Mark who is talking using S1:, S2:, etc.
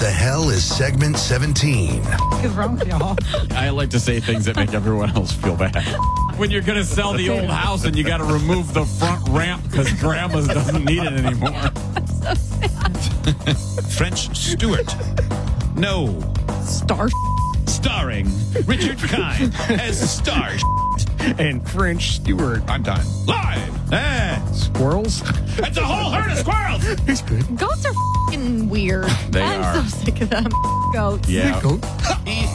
S1: the hell is segment 17?
S2: What's wrong with y'all?
S3: I like to say things that make everyone else feel bad. When you're going to sell the old house and you got to remove the front ramp because grandma's doesn't need it anymore.
S4: So sad.
S5: French Stewart. No.
S4: Star.
S5: Starring Richard Kind as Star.
S6: And French Stewart.
S5: I'm done. Live and
S6: Squirrels?
S5: it's a whole herd of squirrels.
S6: He's good.
S4: Goats are f***ing weird.
S3: They
S4: I'm
S3: are.
S4: so sick of them goats.
S3: Yeah.
S6: Goat.